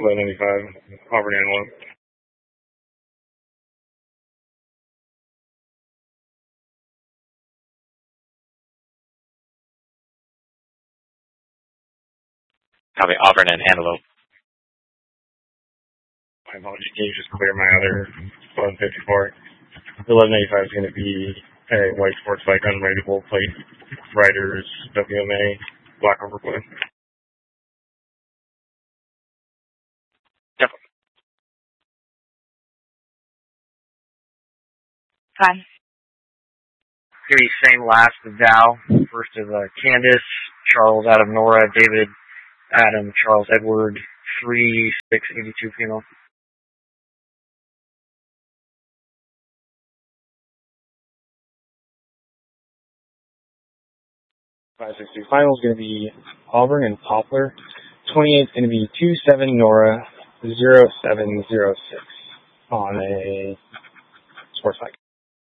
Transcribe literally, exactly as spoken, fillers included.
eleven ninety-five, Auburn Antelope. Copy, Auburn and Antelope. My apologies. Can you just clear my other eleven fifty-four? The eleven ninety-five is going to be a white sports bike unrateable plate. Riders, W M A, black over blue. Yep. Fine. Give me same last of Val. First of uh, Candace, Charles, Adam, Nora, David, Adam, Charles, Edward, three six eighty-two female. five six two final is going to be Auburn and Poplar. twenty-eight is going to be two seven Nora zero seven zero six on a sports bike.